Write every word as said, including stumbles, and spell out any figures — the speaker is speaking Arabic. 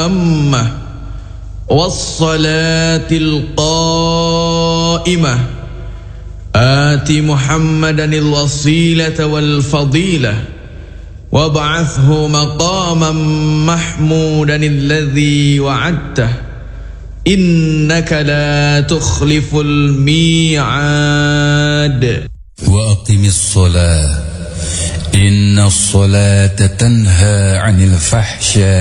التامة والصلاة القائمة آت محمدا الوسيلة والفضيلة وابعثه مقاما محمودا الذي وعدته إنك لا تخلف الميعاد. وأقم الصلاة إن الصلاة تنهى عن الفحشاء